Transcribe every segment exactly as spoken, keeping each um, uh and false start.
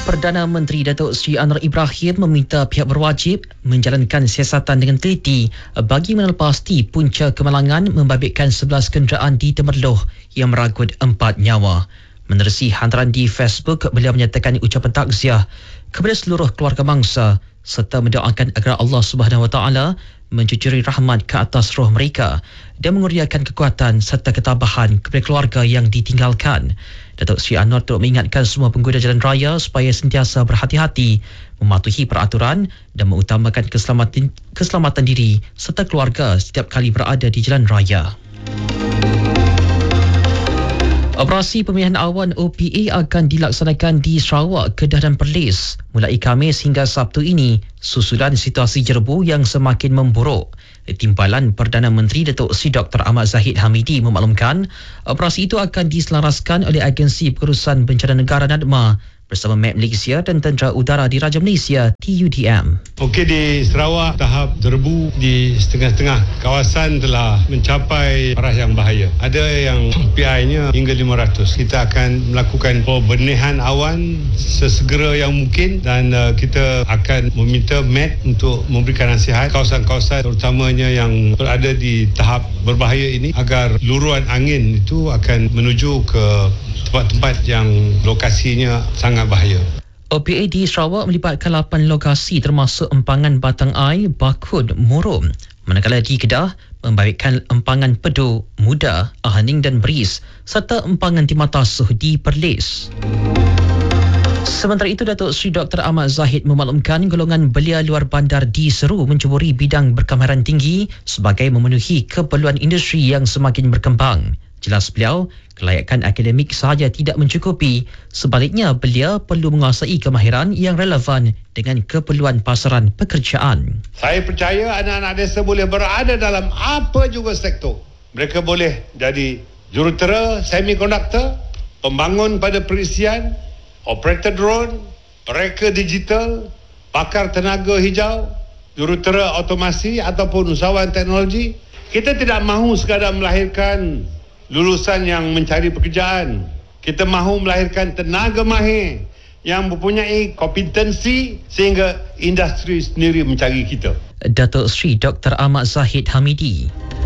Perdana Menteri Datuk Seri Anwar Ibrahim meminta pihak berwajib menjalankan siasatan dengan teliti bagi menepasti punca kemalangan membabitkan sebelas kenderaan di Temerloh yang meragut empat nyawa. Menerusi hantaran di Facebook, beliau menyatakan ucapan takziah kepada seluruh keluarga mangsa serta mendoakan agar Allah Subhanahu Wa Taala mencucuri rahmat ke atas roh mereka dan mengurniakan kekuatan serta ketabahan kepada keluarga yang ditinggalkan. Datuk Seri Anwar turut mengingatkan semua pengguna jalan raya supaya sentiasa berhati-hati, mematuhi peraturan dan mengutamakan keselamatan, keselamatan diri serta keluarga setiap kali berada di jalan raya. Operasi pemilihan awan O P A akan dilaksanakan di Sarawak, Kedah dan Perlis mulai Khamis hingga Sabtu ini susulan situasi jerebu yang semakin memburuk. Timbalan Perdana Menteri Datuk Seri Doktor Ahmad Zahid Hamidi memaklumkan operasi itu akan diselaraskan oleh Agensi Pengurusan Bencana Negara NADMA bersama M E T Malaysia dan Tentera Udara Diraja Malaysia T U D M. Okey, di Sarawak tahap jerebu di setengah-setengah kawasan telah mencapai arah yang bahaya. Ada yang P I-nya hingga lima ratus. Kita akan melakukan pembenihan awan sesegera yang mungkin dan uh, kita akan meminta M E T untuk memberikan nasihat kawasan-kawasan terutamanya yang berada di tahap berbahaya ini agar luruan angin itu akan menuju ke tempat-tempat yang lokasinya sangat bahaya. O P A di Sarawak melibatkan lapan lokasi termasuk empangan Batang Ai, Bakun, Murum. Manakala di Kedah membabitkan empangan Pedu, Muda, Ahaning dan Beris serta empangan Timah-Tasuh di Perlis. Sementara itu, Datuk Seri Doktor Ahmad Zahid memaklumkan golongan belia luar bandar di Seru mencuburi bidang berkemahiran tinggi sebagai memenuhi keperluan industri yang semakin berkembang. Jelas beliau, kelayakan akademik sahaja tidak mencukupi. Sebaliknya, belia perlu menguasai kemahiran yang relevan dengan keperluan pasaran pekerjaan. Saya percaya anak-anak desa boleh berada dalam apa juga sektor. Mereka boleh jadi jurutera semikonduktor, pembangun pada perisian, operator drone, reka digital, pakar tenaga hijau, jurutera otomasi ataupun usahawan teknologi. Kita tidak mahu sekadar melahirkan lulusan yang mencari pekerjaan. Kita mahu melahirkan tenaga mahir yang mempunyai kompetensi sehingga industri sendiri mencari kita. Datuk Seri Doktor Ahmad Zahid Hamidi.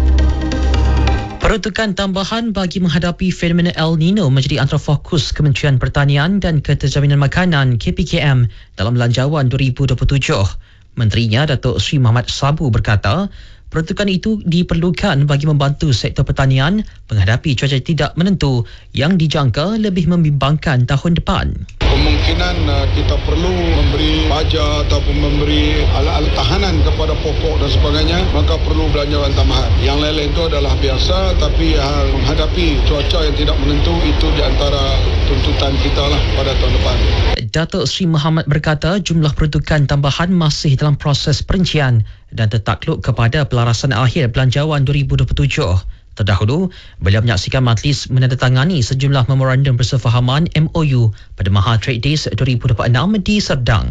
Peruntukan tambahan bagi menghadapi fenomena El Nino menjadi antara fokus Kementerian Pertanian dan Keterjaminan Makanan K P K M dalam Belanjawan dua ribu dua puluh tujuh. Menterinya Datuk Seri Muhammad Sabu berkata, peruntukan itu diperlukan bagi membantu sektor pertanian menghadapi cuaca tidak menentu yang dijangka lebih membimbangkan tahun depan. Kemungkinan uh, kita perlu memberi baja ataupun memberi alat-alat tahanan kepada pokok dan sebagainya, maka perlu belanjawan tambahan. Yang lain-lain itu adalah biasa, tapi uh, menghadapi cuaca yang tidak menentu itu di antara tuntutan kita lah pada tahun depan. Datuk Seri Muhammad berkata jumlah peruntukan tambahan masih dalam proses perincian dan tertakluk kepada pelarasan akhir Belanjawan dua ribu dua puluh tujuh. Terdahulu, beliau menyaksikan majlis menandatangani sejumlah memorandum bersefahaman M O U pada Maha Trade Days dua ribu dua puluh enam di Serdang.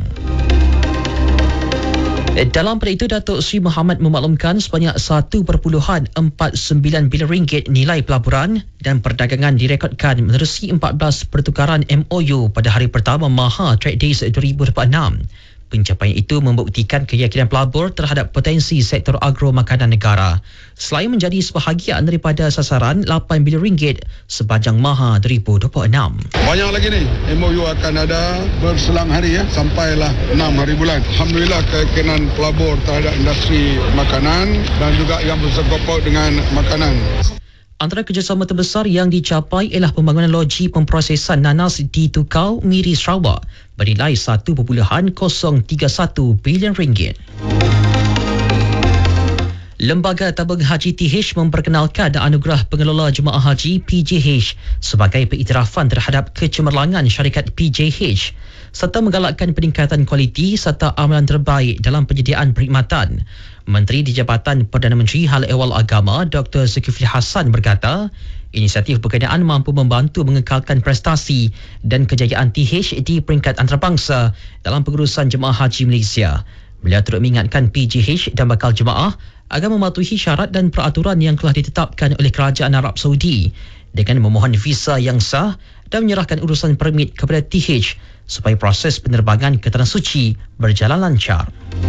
Dalam pada itu, Datuk Seri Muhammad memaklumkan sebanyak satu perpuluhan empat sembilan bilion ringgit nilai pelaburan dan perdagangan direkodkan menerusi empat belas pertukaran M O U pada hari pertama Maha Trade Days dua ribu dua puluh enam. Pencapaian itu membuktikan keyakinan pelabur terhadap potensi sektor agro makanan negara. Selain menjadi sebahagian daripada sasaran lapan bilion ringgit sepanjang Maha dua ribu dua puluh enam. Banyak lagi ni M O U akan ada berselang hari ya, sampailah enam hari bulan. Alhamdulillah keyakinan pelabur terhadap industri makanan dan juga yang bersangkut dengan makanan. Antara kerjasama terbesar yang dicapai ialah pembangunan loji pemprosesan nanas di Tukau, Miri, Sarawak bernilai satu perpuluhan kosong tiga satu bilion ringgit. Lembaga Tabung Haji T H memperkenalkan anugerah pengelola jemaah haji P J H sebagai pengiktirafan terhadap kecemerlangan syarikat P J H serta menggalakkan peningkatan kualiti serta amalan terbaik dalam penyediaan perkhidmatan. Menteri di Jabatan Perdana Menteri Hal Ehwal Agama Doktor Zulkifli Hassan berkata, inisiatif berkenaan mampu membantu mengekalkan prestasi dan kejayaan T H di peringkat antarabangsa dalam pengurusan jemaah haji Malaysia. Beliau turut mengingatkan P J H dan bakal jemaah agar mematuhi syarat dan peraturan yang telah ditetapkan oleh Kerajaan Arab Saudi dengan memohon visa yang sah dan menyerahkan urusan permit kepada T H supaya proses penerbangan ke Tanah Suci berjalan lancar.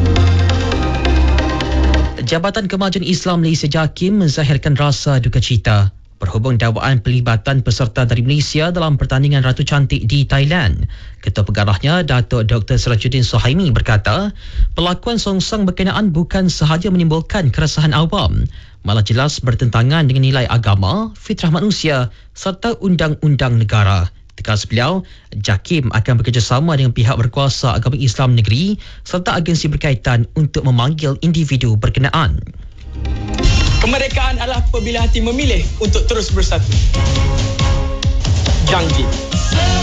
Jabatan Kemajuan Islam Malaysia JAKIM menzahirkan rasa duka cita berhubung dakwaan pelibatan peserta dari Malaysia dalam pertandingan Ratu Cantik di Thailand. Ketua Pengarahnya, Datuk Doktor Sirajuddin Suhaimi berkata, pelakuan songsang berkenaan bukan sahaja menimbulkan keresahan awam, malah jelas bertentangan dengan nilai agama, fitrah manusia serta undang-undang negara. Tegas beliau, JAKIM akan bekerjasama dengan pihak berkuasa agama Islam negeri serta agensi berkaitan untuk memanggil individu berkenaan. Kemerdekaan adalah apabila hati memilih untuk terus bersatu. Janji.